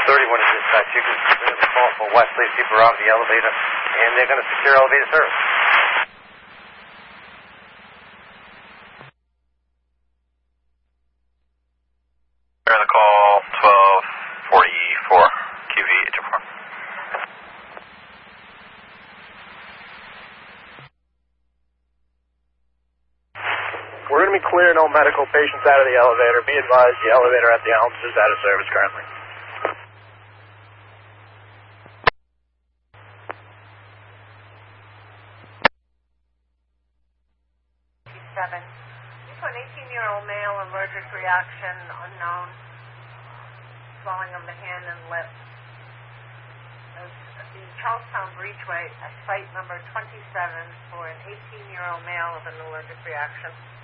31 is dispatch. You can submit a call for Wesley. People are out of the elevator, and they're going to secure elevator service. You're on the call 1244 QV 824. We're going to be clearing all medical patients out of the elevator. Be advised, the elevator at the Elms is out of service currently. 7. You put an 18-year-old male, allergic reaction, unknown, swelling of the hand and lip. The Charlestown Breachway at site number 27 for an 18-year-old male with an allergic reaction.